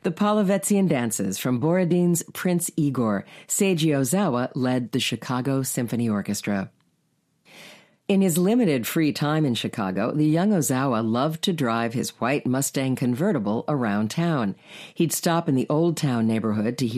The Polovetzian Dances from Borodin's Prince Igor. Seiji Ozawa led the Chicago Symphony Orchestra. In his limited free time in Chicago, the young Ozawa loved to drive his white Mustang convertible around town. He'd stop in the Old Town neighborhood to hear